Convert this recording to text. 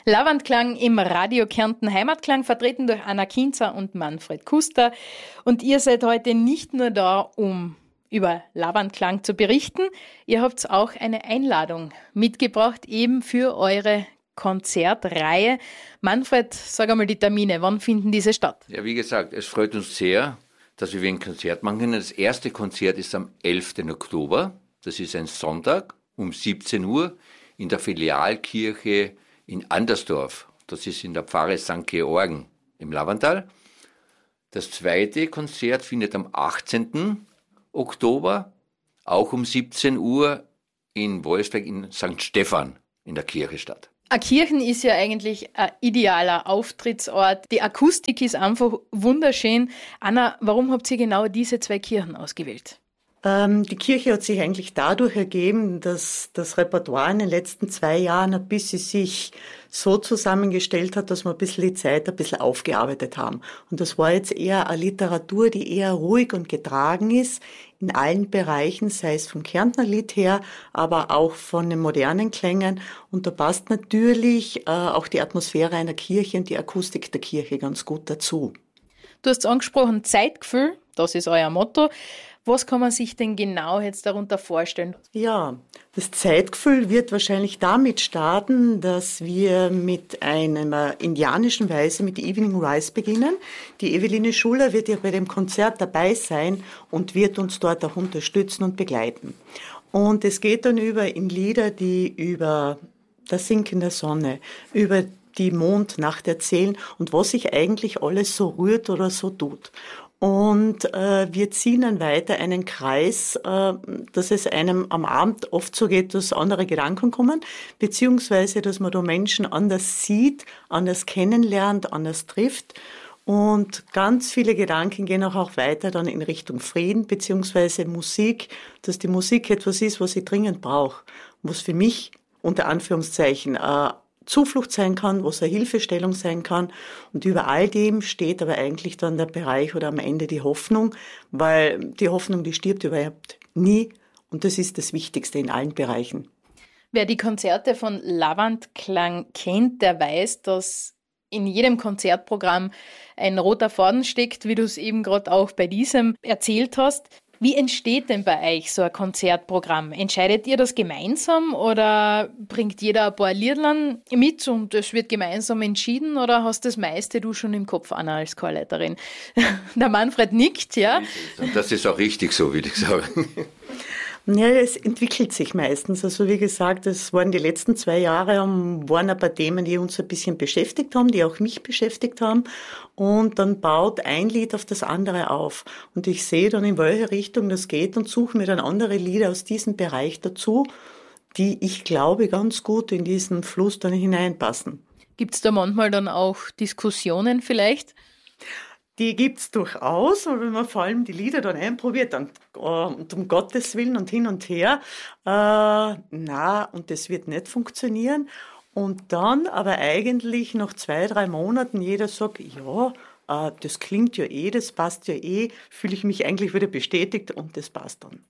Lavandklang im Radio Kärnten Heimatklang, vertreten durch Anna Kinzer und Manfred Kuster. Und ihr seid heute nicht nur da, um über Lavandklang zu berichten, ihr habt auch eine Einladung mitgebracht, eben für eure Konzertreihe. Manfred, sag einmal die Termine, wann finden diese statt? Ja, wie gesagt, es freut uns sehr, dass wir ein Konzert machen können. Das erste Konzert ist am 11. Oktober. Das ist ein Sonntag um 17 Uhr in der Filialkirche in Andersdorf. Das ist in der Pfarre St. Georgen im Lavandtal. Das zweite Konzert findet am 18. Oktober, auch um 17 Uhr in Wolfsberg in St. Stephan in der Kirche statt. Eine Kirche ist ja eigentlich ein idealer Auftrittsort. Die Akustik ist einfach wunderschön. Anna, warum habt ihr genau diese zwei Kirchen ausgewählt? Die Kirche hat sich eigentlich dadurch ergeben, dass das Repertoire in den letzten 2 Jahren ein bisschen sich so zusammengestellt hat, dass wir ein bisschen die Zeit ein bisschen aufgearbeitet haben. Und das war jetzt eher eine Literatur, die eher ruhig und getragen ist, in allen Bereichen, sei es vom Kärntner Lied her, aber auch von den modernen Klängen. Und da passt natürlich auch die Atmosphäre einer Kirche und die Akustik der Kirche ganz gut dazu. Du hast angesprochen, Zeitgefühl, das ist euer Motto. Was kann man sich denn genau jetzt darunter vorstellen? Ja, das Zeitgefühl wird wahrscheinlich damit starten, dass wir mit einer indianischen Weise mit Evening Rise beginnen. Die Eveline Schuller wird ja bei dem Konzert dabei sein und wird uns dort auch unterstützen und begleiten. Und es geht dann in Lieder, die über das Sinken der Sonne, über die Mondnacht erzählen und was sich eigentlich alles so rührt oder so tut. Und wir ziehen dann weiter einen Kreis, dass es einem am Abend oft so geht, dass andere Gedanken kommen, beziehungsweise dass man da Menschen anders sieht, anders kennenlernt, anders trifft. Und ganz viele Gedanken gehen auch weiter dann in Richtung Frieden, beziehungsweise Musik, dass die Musik etwas ist, was ich dringend brauche, was für mich unter Anführungszeichen Zuflucht sein kann, was eine Hilfestellung sein kann. Und über all dem steht aber eigentlich dann der Bereich oder am Ende die Hoffnung, weil die Hoffnung, die stirbt überhaupt nie. Und das ist das Wichtigste in allen Bereichen. Wer die Konzerte von Lavandklang kennt, der weiß, dass in jedem Konzertprogramm ein roter Faden steckt, wie du es eben gerade auch bei diesem erzählt hast. Wie entsteht denn bei euch so ein Konzertprogramm? Entscheidet ihr das gemeinsam oder bringt jeder ein paar Liedern mit und es wird gemeinsam entschieden oder hast das meiste du schon im Kopf, Anna, als Chorleiterin? Der Manfred nickt, ja? Das ist auch richtig so, würde ich sagen. Ja, es entwickelt sich meistens. Also wie gesagt, es waren die letzten 2 Jahre, waren ein paar Themen, die uns ein bisschen beschäftigt haben, die auch mich beschäftigt haben. Und dann baut ein Lied auf das andere auf. Und ich sehe dann, in welche Richtung das geht und suche mir dann andere Lieder aus diesem Bereich dazu, die ich glaube ganz gut in diesen Fluss dann hineinpassen. Gibt es da manchmal dann auch Diskussionen vielleicht? Die gibt's durchaus, und wenn man vor allem die Lieder dann einprobiert, dann und um Gottes Willen und hin und her, und das wird nicht funktionieren. Und dann aber eigentlich nach 2, 3 Monaten jeder sagt, ja, das klingt ja das passt ja fühle ich mich eigentlich wieder bestätigt und das passt dann.